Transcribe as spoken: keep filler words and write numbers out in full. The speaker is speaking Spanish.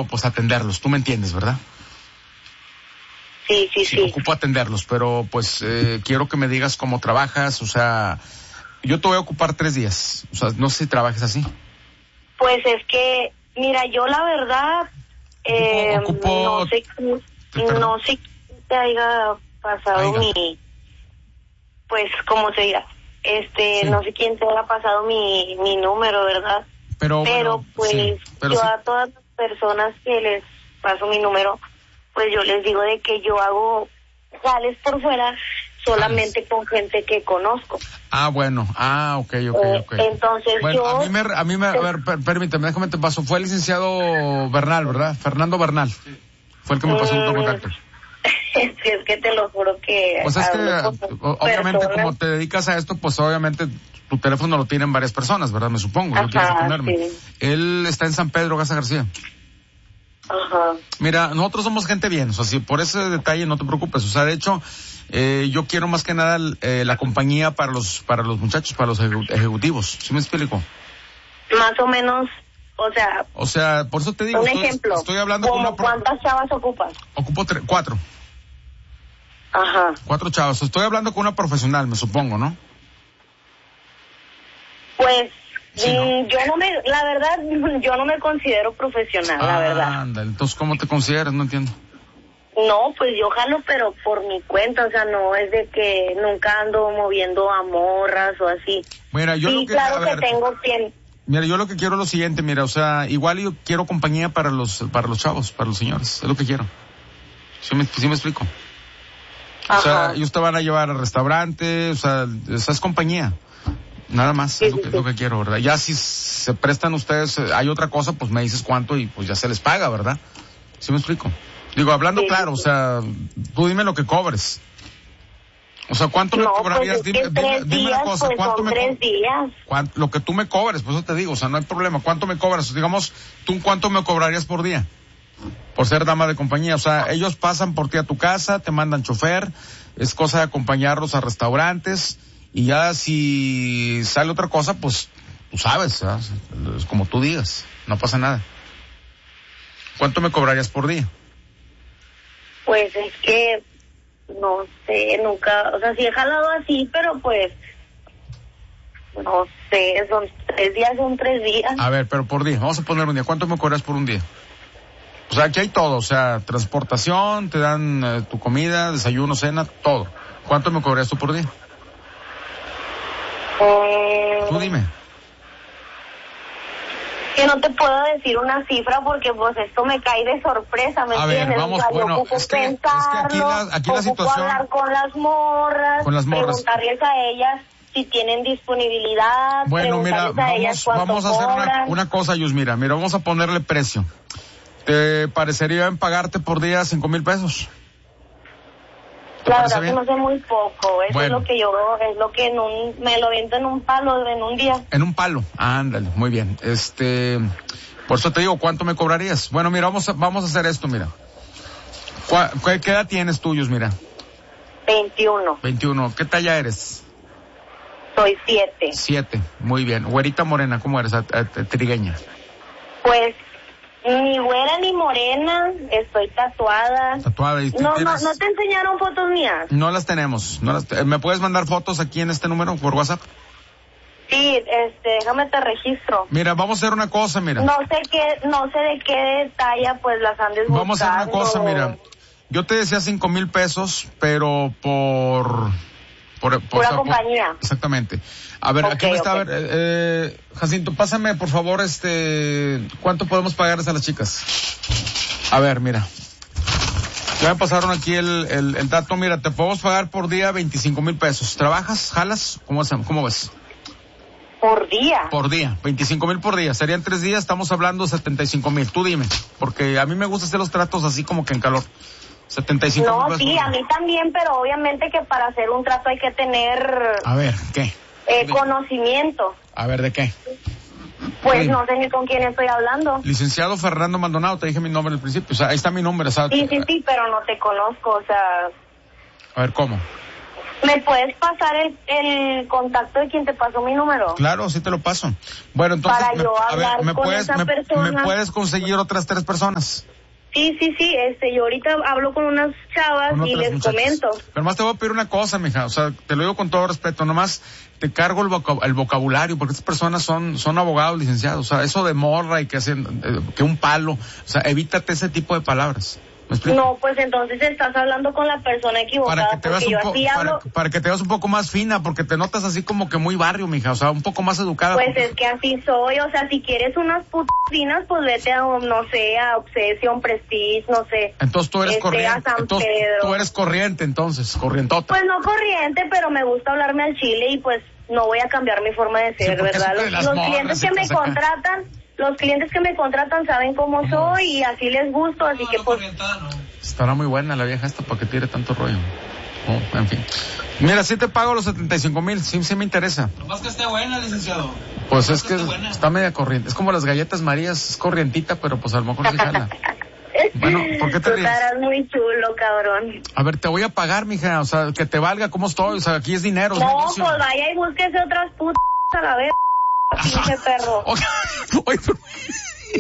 pues atenderlos, tú me entiendes, ¿verdad? Sí, sí, sí. sí. Ocupo atenderlos, pero pues eh, quiero que me digas cómo trabajas, o sea, yo te voy a ocupar tres días, o sea, no sé si trabajes así. Pues es que, mira, yo la verdad, eh, ocupo, no sé, no sé qué te haya pasado Aiga. mi, pues, ¿cómo se dirá? Este, sí. no sé quién te haya pasado mi, mi número, ¿verdad? Pero, pero bueno, pues sí, pero yo sí. a todas las personas que les paso mi número, pues yo les digo de que yo hago jales por fuera solamente jales. Con gente que conozco. Ah, bueno, ah, ok, ok, ok. Eh, entonces bueno, yo... a mí me, a mí me, a ver, per, permíteme, déjame te paso, fue el licenciado Bernal, ¿verdad? Fernando Bernal, fue el que me pasó el contacto. Si es que te lo juro que... Pues es que, obviamente, personas. Como te dedicas a esto, pues obviamente tu teléfono lo tienen varias personas, ¿verdad? Me supongo, no quieres ponerme. Sí. Él está en San Pedro, Garza García. Ajá. Mira, nosotros somos gente bien, o sea, si por ese detalle no te preocupes, o sea, de hecho, eh, yo quiero más que nada eh, la compañía para los para los muchachos, para los ejecutivos, ¿sí me explico? Más o menos, o sea... O sea, por eso te digo, un estoy, ejemplo, estoy hablando con una... ¿cuántas chavas ocupas? Ocupo tre- cuatro. Ajá. Cuatro chavas, estoy hablando con una profesional, me supongo, ¿no? Pues... Sí, ¿no? Yo no me, la verdad, yo no me considero profesional, ah, la verdad. Anda, entonces, ¿cómo te consideras? No entiendo. No, pues yo jalo, pero por mi cuenta, o sea, no es de que nunca ando moviendo a morras o así. Mira, yo sí, lo que, claro a ver, que tengo quien... Mira, yo lo que quiero es lo siguiente, mira, o sea, igual yo quiero compañía para los, para los chavos, para los señores, es lo que quiero. ¿Sí me, sí me explico? Ajá. O sea, ellos te van a llevar al restaurante, o sea, esa es compañía. Nada más, sí, es lo que, sí. lo que quiero, ¿verdad? Ya si se prestan ustedes, hay otra cosa, pues me dices cuánto y pues ya se les paga, ¿verdad? ¿Sí me explico? Digo, hablando sí, claro, sí. o sea, tú dime lo que cobres. O sea, ¿cuánto no, me cobrarías? Pues dime, es dime, días, dime una cosa, pues ¿cuánto son me tres co- días. cuánto, lo que tú me cobres, pues eso te digo, o sea, no hay problema. ¿Cuánto me cobras? Digamos, ¿tú cuánto me cobrarías por día? Por ser dama de compañía, o sea, ellos pasan por ti a tu casa, te mandan chofer, es cosa de acompañarlos a restaurantes, y ya si sale otra cosa, pues tú sabes, ¿sabes? Es como tú digas, no pasa nada. ¿Cuánto me cobrarías por día? Pues es que, no sé, nunca, o sea, sí he jalado así, pero pues, no sé, son tres días, son tres días. A ver, pero por día, vamos a poner un día, ¿cuánto me cobras por un día? O sea, aquí hay todo, o sea, transportación, te dan eh, tu comida, desayuno, cena, todo. ¿Cuánto me cobras tú por día? Eh, Tú dime. Que no te puedo decir una cifra porque pues esto me cae de sorpresa, ¿me A ver, entiendes? vamos, o sea, yo bueno, ocupo es que- es que pensarlo, aquí la- aquí la ocupo situación- hablar con las morras, Con las morras. preguntarles a ellas si tienen disponibilidad, Bueno, mira, preguntarles a ellas vamos, cuánto vamos a hacer una, cobran. una cosa, Yusmira, mira, vamos a ponerle precio. ¿Te parecería en pagarte por día cinco mil pesos? La verdad que no sé muy poco, eso Bueno. es lo que yo, es lo que en un, me lo vendo en un palo, en un día. En un palo, ándale, muy bien. Este, por eso te digo, ¿cuánto me cobrarías? Bueno, mira, vamos a, vamos a hacer esto, mira. ¿Cuá- ¿Qué, qué edad tienes tú, Yusmira? veintiuno. veintiuno. ¿Qué talla eres? Soy siete. Siete, muy bien. Güerita morena, ¿cómo eres? A- a- a- Trigueña. Pues, ni güera ni morena, estoy tatuada. Tatuada. ¿Y tú No, no, tienes- ¿no te enseñaron fotos mías? No las tenemos. No las te- ¿Me puedes mandar fotos aquí en este número por WhatsApp? Sí, este, déjame te registro. Mira, vamos a hacer una cosa, mira. No sé qué, no sé de qué talla pues las andes buscando. Vamos a hacer una cosa, mira. Yo te decía cinco mil pesos, pero por... Por, por Pura o sea, por- compañía. exactamente. A ver, Ok, aquí me está, ok. a ver, eh, eh, Jacinto, pásame por favor este, ¿cuánto podemos pagarles a las chicas? A ver, mira. Ya me pasaron aquí el, el, el dato, mira, te podemos pagar por día veinticinco mil pesos. ¿Trabajas? ¿Jalas? ¿Cómo, es- cómo ves? Por día. Por día, veinticinco mil por día. Serían tres días, estamos hablando setenta y cinco mil. Tú dime, porque a mí me gusta hacer los tratos así como que en calor. setenta y cinco mil No, pesos. sí, a mí también, pero obviamente que para hacer un trato hay que tener A ver, ¿qué? eh, conocimiento. A ver, ¿de qué? Pues Sí. no sé ni con quién estoy hablando. Licenciado Fernando Maldonado, te dije mi nombre al principio, o sea, ahí está mi nombre, o sea, Sí, sí, sí, pero no te conozco, o sea, a ver, ¿cómo? ¿Me puedes pasar el, el contacto de quien te pasó mi número? Claro, sí te lo paso. Bueno, entonces, Para me, yo a ver, hablar ¿me con puedes, esa me, persona. me puedes conseguir otras tres personas? Sí, sí, sí, este, yo ahorita hablo con unas chavas Con y otras les muchachas. comento. Pero más te voy a pedir una cosa, mija, o sea, te lo digo con todo respeto, nomás te cargo el, vocab- el vocabulario, porque estas personas son, son abogados licenciados, o sea, eso de morra y que hacen, eh, que un palo, o sea, evítate ese tipo de palabras. ¿Me explico? No, pues entonces estás hablando con la persona equivocada, Para que te veas porque un yo po- así para, hablo. para que te veas un poco más fina, porque te notas así como que muy barrio, mija, o sea, un poco más educada. Pues porque- es que así soy, o sea, si quieres unas putas finas, pues vete a, no sé, a Obsession, Prestige, no sé. Entonces tú eres este, corriente, a San entonces Pedro. tú eres corriente, entonces, corrientota. Pues no corriente, pero me gusta hablarme al chile y pues no voy a cambiar mi forma de ser, Sí, porque ¿verdad? eso de Los, las los morras clientes y que me cosas acá. contratan, los clientes que me contratan saben cómo soy y así les gusto, así que pues... Estará muy buena la vieja esta para que tire tanto rollo. Oh, en fin. Mira, sí te pago los setenta y cinco mil, sí, sí me interesa. Nomás que esté buena, licenciado. Pues es que esté buena. está media corriente. Es como las galletas Marías, es corrientita, pero pues a lo mejor sí jala. Bueno, ¿por qué te Tú ríes? estarás muy chulo, cabrón. A ver, te voy a pagar, mija, o sea, que te valga cómo estoy, o sea, aquí es dinero, es No, negocio. pues vaya y búsquese otras putas a la vez, pinche perro. Oye, oye, pero-